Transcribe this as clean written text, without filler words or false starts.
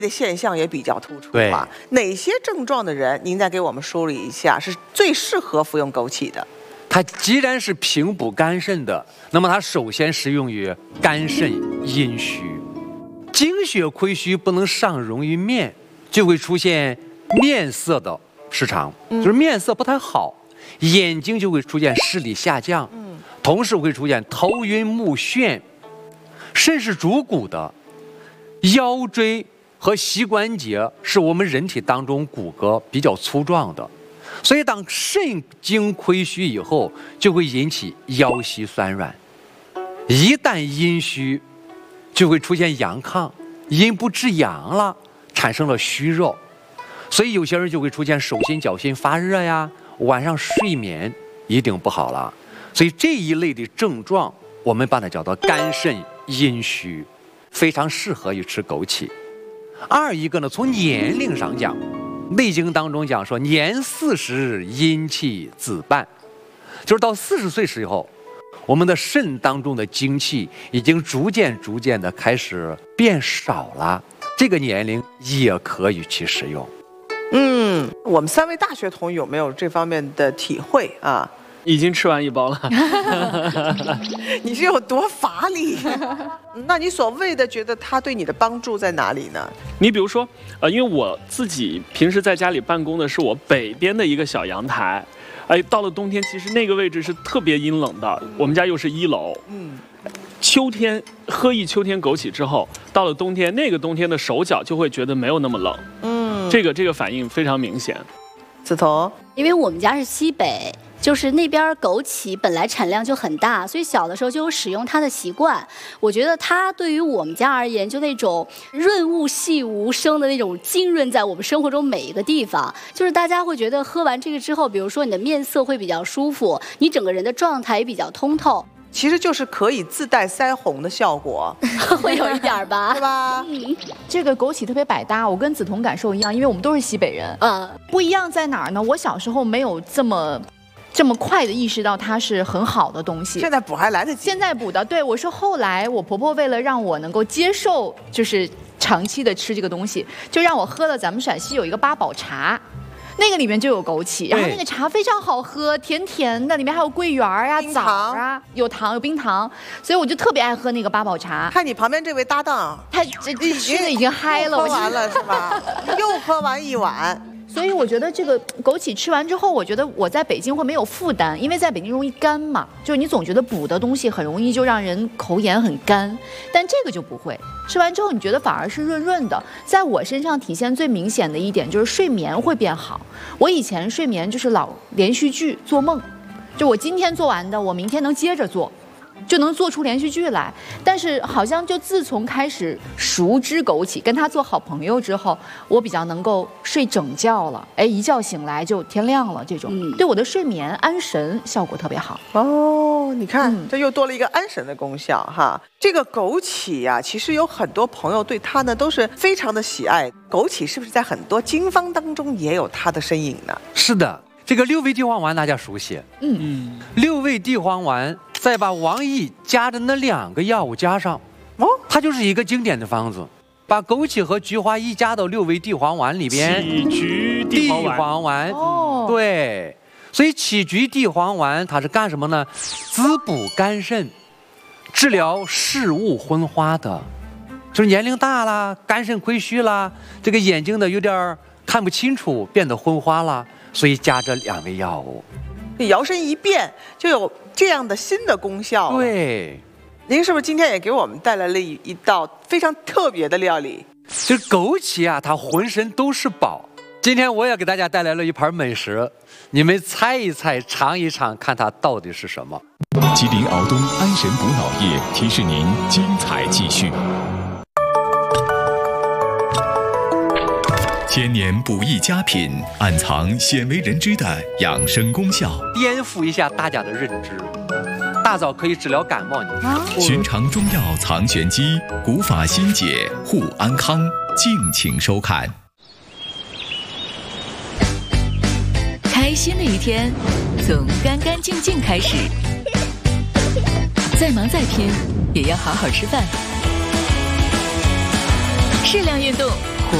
的现象也比较突出对吧？哪些症状的人，您再给我们梳理一下，是最适合服用枸杞的？ 它既然是平补肝肾的，那么它首先适用于肝肾阴虚。精血亏虚不能上溶于面，就会出现面色的失常，就是面色不太好，眼睛就会出现视力下降，同时会出现头晕目眩。肾是主骨的，腰椎和膝关节是我们人体当中骨骼比较粗壮的，所以当肾精亏虚以后，就会引起腰膝酸软。一旦阴虚，就会出现阳亢，阴不至阳了，产生了虚弱，所以有些人就会出现手心脚心发热呀，晚上睡眠一定不好了。所以这一类的症状，我们把它叫做肝肾阴虚，非常适合于吃枸杞。二一个呢，从年龄上讲，《内经》当中讲说，年40阴气自半，就是到40岁时候，我们的肾当中的精气已经逐渐的开始变少了，这个年龄也可以去使用。 我们3位大学同有没有这方面的体会啊？ 已经吃完1包了。 你是有多乏力？那你所谓的觉得它对你的帮助在哪里呢？ 你比如说，因为我自己平时在家里办公的是我北边的一个小阳台，到了冬天，其实那个位置是特别阴冷的。我们家又是1楼，秋天喝一秋天枸杞之后，到了冬天，那个冬天的手脚就会觉得没有那么冷。这个反应非常明显。 梓潼， 因为我们家是西北。就是那边枸杞本来产量就很大，所以小的时候就有使用它的习惯。我觉得它对于我们家而言，就那种润物细无声的那种浸润在我们生活中每一个地方。就是大家会觉得喝完这个之后，比如说你的面色会比较舒服，你整个人的状态也比较通透。 其实就是可以自带腮红的效果， 会有一点吧， 对吧？ 这个枸杞特别百搭，我跟梓潼感受一样，因为我们都是西北人。不一样在哪儿呢？我小时候没有这么快的意识到它是很好的东西。 现在补还来得及。 现在补的，对，我是后来我婆婆为了让我能够接受，就是长期的吃这个东西，就让我喝了咱们陕西有一个八宝茶。那个里面就有枸杞，然后那个茶非常好喝，甜甜的，里面还有桂圆啊、枣啊，有糖有冰糖，所以我就特别爱喝那个八宝茶。 看你旁边这位搭档， 他这吃的已经嗨了， 喝完了是吧？又喝完1碗。 所以我觉得这个枸杞吃完之后，我觉得我在北京会没有负担，因为在北京容易干嘛，就是你总觉得补的东西很容易就让人口眼很干，但这个就不会，吃完之后你觉得反而是润润的。在我身上体现最明显的一点就是睡眠会变好。我以前睡眠就是老连续剧做梦，就我今天做完的，我明天能接着做。就能做出连续剧来，但是好像就自从开始熟知枸杞，跟他做好朋友之后，我比较能够睡整觉了。一觉醒来就天亮了，这种对我的睡眠安神效果特别好。 你看，这又多了一个安神的功效哈。这个枸杞呀，其实有很多朋友对它呢都是非常的喜爱。枸杞是不是在很多经方当中也有它的身影呢？ 是的，这个6味地黄丸大家熟悉。6味地黄丸。再把王益加的那2个药物加上，它就是一个经典的方子。把枸杞和菊花一加到6味地黄丸里边， 杞菊地黄丸。 对，所以杞菊地黄丸它是干什么呢？滋补肝肾，治疗视物昏花的，就是年龄大了，肝肾亏虚了，这个眼睛的有点看不清楚，变得昏花了，所以加这2味药物。 摇身一变就有这样的新的功效。 对， 您是不是今天也给我们带来了一道非常特别的料理？ 就是枸杞啊，它浑身都是宝。今天我也给大家带来了一盘美食，你们猜一猜，尝一尝，看它到底是什么。 吉林敖东安神补脑液提示您精彩继续。千年补益佳品，暗藏鲜为人知的养生功效， 颠覆一下大家的认知。大枣可以治疗感冒， 寻常中药藏玄机，古法新解护安康。敬请收看。 开心的一天，从干干净净开始。再忙再拼，也要好好吃饭。适量运动，